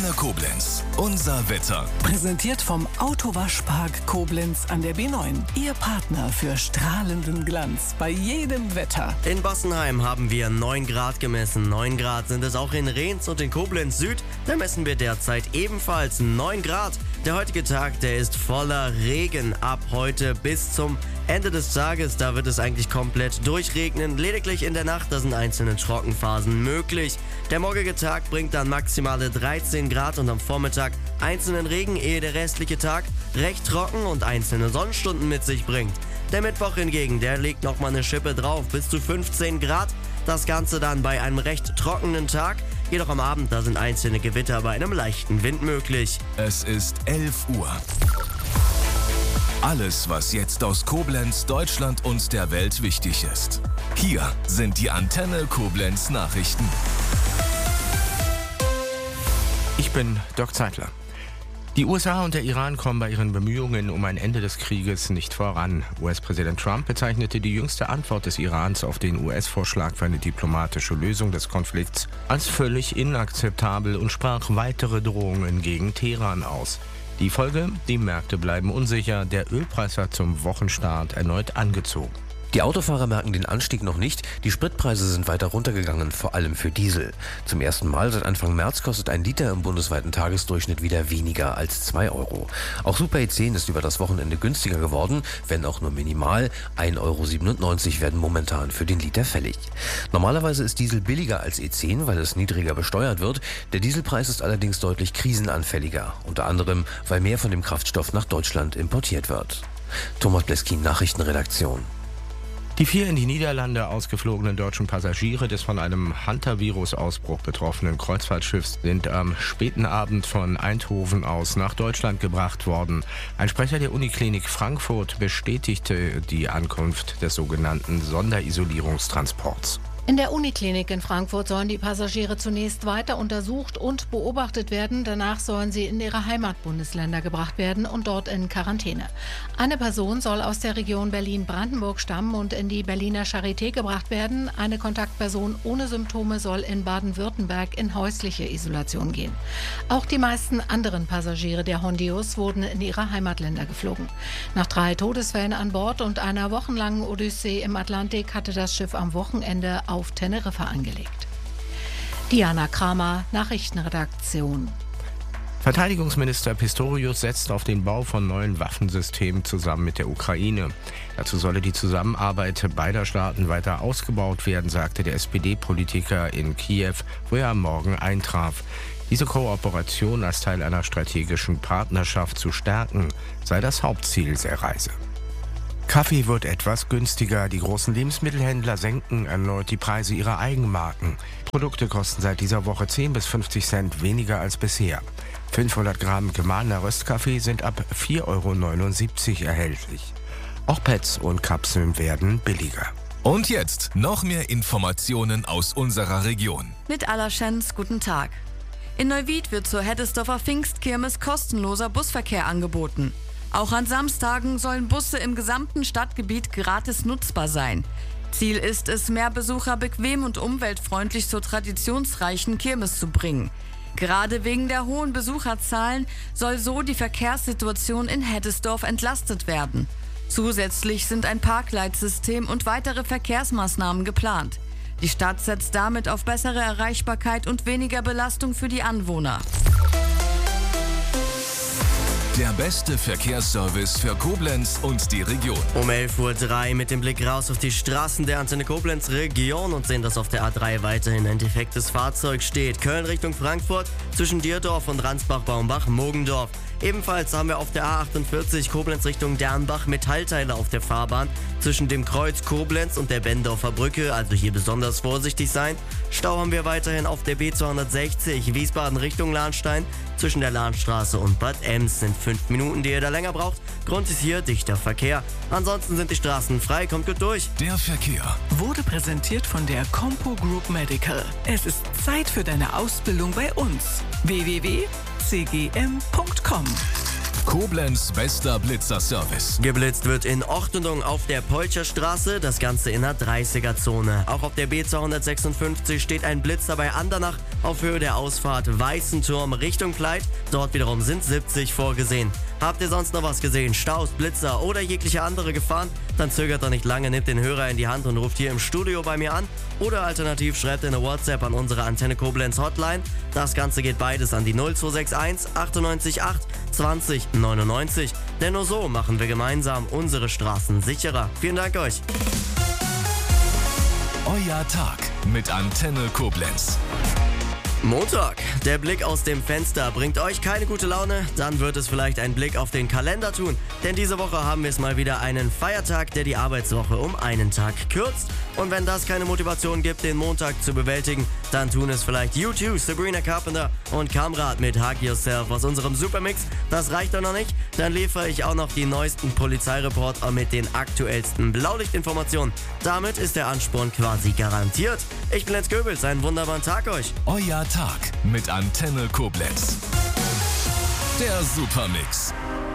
Antenne Koblenz. Unser Wetter. Präsentiert vom Autowaschpark Koblenz an der B9. Ihr Partner für strahlenden Glanz bei jedem Wetter. In Bossenheim haben wir 9 Grad gemessen. 9 Grad sind es auch in Rehns und in Koblenz Süd. Da messen wir derzeit ebenfalls 9 Grad. Der heutige Tag, der ist voller Regen. Ab heute bis zum Ende des Tages, da wird es eigentlich komplett durchregnen. Lediglich in der Nacht, da sind einzelne Trockenphasen möglich. Der morgige Tag bringt dann maximale 13 Grad und am Vormittag einzelnen Regen, ehe der restliche Tag recht trocken und einzelne Sonnenstunden mit sich bringt. Der Mittwoch hingegen, der legt nochmal eine Schippe drauf, bis zu 15 Grad. Das Ganze dann bei einem recht trockenen Tag. Jedoch am Abend, da sind einzelne Gewitter bei einem leichten Wind möglich. Es ist 11 Uhr. Alles, was jetzt aus Koblenz, Deutschland und der Welt wichtig ist. Hier sind die Antenne Koblenz Nachrichten. Ich bin Dirk Zeitler. Die USA und der Iran kommen bei ihren Bemühungen um ein Ende des Krieges nicht voran. US-Präsident Trump bezeichnete die jüngste Antwort des Irans auf den US-Vorschlag für eine diplomatische Lösung des Konflikts als völlig inakzeptabel und sprach weitere Drohungen gegen Teheran aus. Die Folge: die Märkte bleiben unsicher, der Ölpreis hat zum Wochenstart erneut angezogen. Die Autofahrer merken den Anstieg noch nicht. Die Spritpreise sind weiter runtergegangen, vor allem für Diesel. Zum ersten Mal seit Anfang März kostet ein Liter im bundesweiten Tagesdurchschnitt wieder weniger als 2 Euro. Auch Super E10 ist über das Wochenende günstiger geworden, wenn auch nur minimal. 1,97 Euro werden momentan für den Liter fällig. Normalerweise ist Diesel billiger als E10, weil es niedriger besteuert wird. Der Dieselpreis ist allerdings deutlich krisenanfälliger. Unter anderem, weil mehr von dem Kraftstoff nach Deutschland importiert wird. Thomas Bleskin, Nachrichtenredaktion. Die 4 in die Niederlande ausgeflogenen deutschen Passagiere des von einem Hantavirus-Ausbruch betroffenen Kreuzfahrtschiffs sind am späten Abend von Eindhoven aus nach Deutschland gebracht worden. Ein Sprecher der Uniklinik Frankfurt bestätigte die Ankunft des sogenannten Sonderisolierungstransports. In der Uniklinik in Frankfurt sollen die Passagiere zunächst weiter untersucht und beobachtet werden. Danach sollen sie in ihre Heimatbundesländer gebracht werden und dort in Quarantäne. Eine Person soll aus der Region Berlin-Brandenburg stammen und in die Berliner Charité gebracht werden. Eine Kontaktperson ohne Symptome soll in Baden-Württemberg in häusliche Isolation gehen. Auch die meisten anderen Passagiere der Hondius wurden in ihre Heimatländer geflogen. Nach 3 Todesfällen an Bord und einer wochenlangen Odyssee im Atlantik hatte das Schiff am Wochenende auf Teneriffa angelegt. Diana Kramer, Nachrichtenredaktion. Verteidigungsminister Pistorius setzt auf den Bau von neuen Waffensystemen zusammen mit der Ukraine. Dazu solle die Zusammenarbeit beider Staaten weiter ausgebaut werden, sagte der SPD-Politiker in Kiew, wo er am Morgen eintraf. Diese Kooperation als Teil einer strategischen Partnerschaft zu stärken, sei das Hauptziel der Reise. Kaffee wird etwas günstiger. Die großen Lebensmittelhändler senken erneut die Preise ihrer Eigenmarken. Produkte kosten seit dieser Woche 10 bis 50 Cent weniger als bisher. 500 Gramm gemahlener Röstkaffee sind ab 4,79 Euro erhältlich. Auch Pads und Kapseln werden billiger. Und jetzt noch mehr Informationen aus unserer Region. Mit Allerschens, guten Tag. In Neuwied wird zur Heddesdorfer Pfingstkirmes kostenloser Busverkehr angeboten. Auch an Samstagen sollen Busse im gesamten Stadtgebiet gratis nutzbar sein. Ziel ist es, mehr Besucher bequem und umweltfreundlich zur traditionsreichen Kirmes zu bringen. Gerade wegen der hohen Besucherzahlen soll so die Verkehrssituation in Heddesdorf entlastet werden. Zusätzlich sind ein Parkleitsystem und weitere Verkehrsmaßnahmen geplant. Die Stadt setzt damit auf bessere Erreichbarkeit und weniger Belastung für die Anwohner. Der beste Verkehrsservice für Koblenz und die Region. Um 11:03 Uhr mit dem Blick raus auf die Straßen der Antenne Koblenz Region und sehen, dass auf der A3 weiterhin ein defektes Fahrzeug steht. Köln Richtung Frankfurt zwischen Dierdorf und Ransbach-Baumbach-Mogendorf. Ebenfalls haben wir auf der A48 Koblenz Richtung Dernbach Metallteile auf der Fahrbahn zwischen dem Kreuz Koblenz und der Bendorfer Brücke, also hier besonders vorsichtig sein. Stau haben wir weiterhin auf der B260 Wiesbaden Richtung Lahnstein zwischen der Lahnstraße und Bad Ems. Sind 5 Minuten, die ihr da länger braucht. Grund ist hier dichter Verkehr. Ansonsten sind die Straßen frei, kommt gut durch. Der Verkehr Wurde präsentiert von der Compo Group Medical. Es ist Zeit für deine Ausbildung bei uns. www.cgm.com Koblenz bester Blitzerservice. Geblitzt wird in Ordnung auf der Polcherstraße, das Ganze in der 30er-Zone. Auch auf der B256 steht ein Blitzer bei Andernach auf Höhe der Ausfahrt Weißenturm Richtung Pleit. Dort wiederum sind 70 vorgesehen. Habt ihr sonst noch was gesehen? Staus, Blitzer oder jegliche andere Gefahren? Dann zögert doch nicht lange, nehmt den Hörer in die Hand und ruft hier im Studio bei mir an. Oder alternativ schreibt eine WhatsApp an unsere Antenne Koblenz Hotline. Das Ganze geht beides an die 0261 98 8 20 99. Denn nur so machen wir gemeinsam unsere Straßen sicherer. Vielen Dank euch. Euer Tag mit Antenne Koblenz. Montag. Der Blick aus dem Fenster bringt euch keine gute Laune, dann wird es vielleicht ein Blick auf den Kalender tun. Denn diese Woche haben wir es mal wieder einen Feiertag, der die Arbeitswoche um einen Tag kürzt. Und wenn das keine Motivation gibt, den Montag zu bewältigen, dann tun es vielleicht U2, Sabrina Carpenter und Kamrat mit Hug Yourself aus unserem Supermix. Das reicht doch noch nicht. Dann liefere ich auch noch die neuesten Polizeireporter mit den aktuellsten Blaulichtinformationen. Damit ist der Ansporn quasi garantiert. Ich bin Lenz Goebels, einen wunderbaren Tag euch. Euer Tag mit Antenne Koblenz. Der Supermix.